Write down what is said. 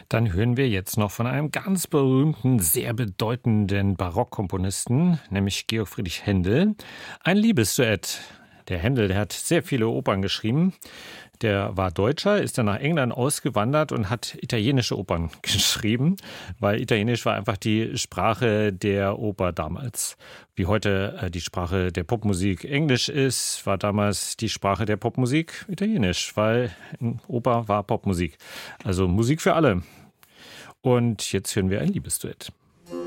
Dann hören wir jetzt noch von einem ganz berühmten, sehr bedeutenden Barockkomponisten, nämlich Georg Friedrich Händel, ein Liebesduett. Der Händel, der hat sehr viele Opern geschrieben. Der war Deutscher, ist dann nach England ausgewandert und hat italienische Opern geschrieben, weil Italienisch war einfach die Sprache der Oper damals. Wie heute die Sprache der Popmusik Englisch ist, war damals die Sprache der Popmusik Italienisch, weil Oper war Popmusik. Also Musik für alle. Und jetzt hören wir ein Liebesduett.